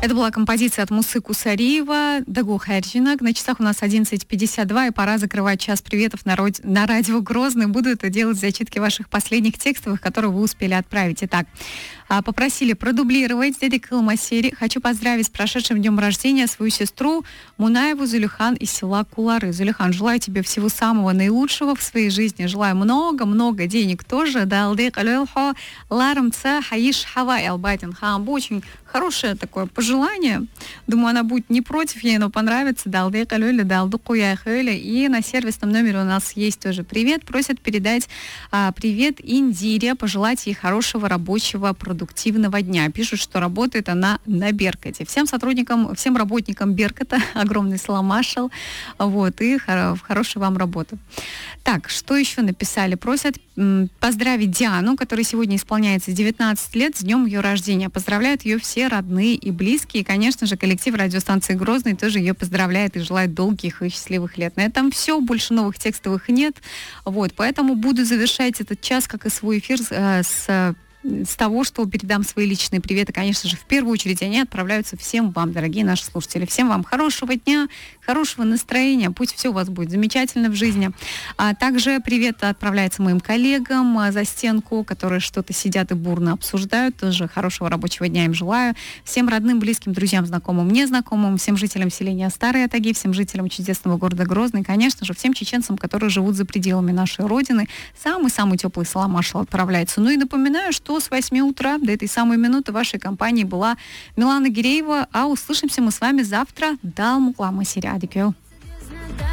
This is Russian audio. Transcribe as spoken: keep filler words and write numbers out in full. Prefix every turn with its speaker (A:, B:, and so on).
A: Это была композиция от Мусы Кусариева «Дагу Хэрджинак». На часах у нас одиннадцать пятьдесят два, и пора закрывать час приветов на, род... на радио Грозный. Буду это делать в зачитке ваших последних текстовых, которые вы успели отправить. Итак, попросили продублировать Деди Кылмасери. Хочу поздравить с прошедшим днем рождения свою сестру Мунаеву Зулихан из села Кулары. Зулихан, желаю тебе всего самого наилучшего в своей жизни. Желаю много-много денег тоже. Очень хорошее такое пожелание. Думаю, она будет не против, ей оно понравится. И на сервисном номере у нас есть тоже привет. Просят передать а, привет Индире, пожелать ей хорошего рабочего продуктивного дня. Пишут, что работает она на Беркуте. Всем сотрудникам, всем работникам Беркута огромный салам-машал. Вот, и хор- хорошей вам работы. Так, что еще написали? Просят м, поздравить Диану, которой сегодня исполняется девятнадцать лет, с днем ее рождения. Поздравляют ее все родные и близкие. И, конечно же, коллектив радиостанции Грозный тоже ее поздравляет и желает долгих и счастливых лет. На этом все. Больше новых текстовых нет. Вот, поэтому буду завершать этот час, как и свой эфир, э, с... с того, что передам свои личные приветы. Конечно же, в первую очередь они отправляются всем вам, дорогие наши слушатели. Всем вам хорошего дня, хорошего настроения. Пусть все у вас будет замечательно в жизни. А также привет отправляется моим коллегам за стенку, которые что-то сидят и бурно обсуждают. Тоже хорошего рабочего дня им желаю. Всем родным, близким, друзьям, знакомым, незнакомым, всем жителям селения Старые Атаги, всем жителям чудесного города Грозный, конечно же, всем чеченцам, которые живут за пределами нашей Родины. Самый-самый теплый салам-машал отправляется. Ну и напоминаю, что с восьми утра до этой самой минуты в вашей компании была Милана Гиреева, а услышимся мы с вами завтра. Дал мукла масиря.